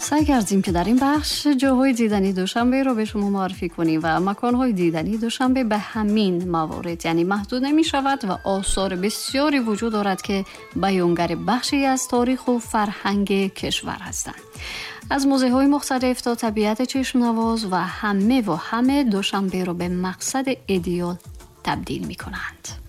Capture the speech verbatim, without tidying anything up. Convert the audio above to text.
سعی کردیم که در این بخش جاهای دیدنی دوشنبه رو به شما معرفی کنیم و مکانهای دیدنی دوشنبه به همین موارد یعنی محدود نمی شود و آثار بسیاری وجود دارد که بیانگر بخشی از تاریخ و فرهنگ کشور هستند. از موزه های مختلف تا طبیعت چشم نواز و همه و همه دوشنبه رو به مقصد ایدئال تبدیل می کنند.